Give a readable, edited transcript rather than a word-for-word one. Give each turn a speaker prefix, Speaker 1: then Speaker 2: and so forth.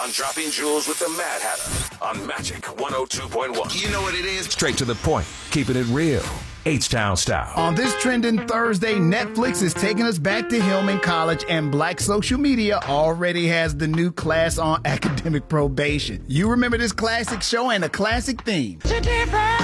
Speaker 1: on Dropping Jewels with the Mad Hatter on Magic 102.1.
Speaker 2: You know what it is?
Speaker 3: Straight to the point, keeping it real. H-Town style.
Speaker 4: On this trending Thursday, Netflix is taking us back to Hillman College, and Black social media already has the new class on academic probation. You remember this classic show and a classic theme.
Speaker 5: Different